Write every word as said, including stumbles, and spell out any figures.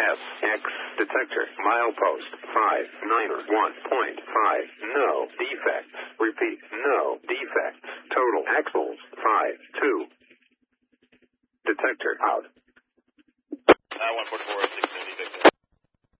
S X detector. Milepost five nine one point five. No defects. Repeat, no defects. Total axles five two. Detector out.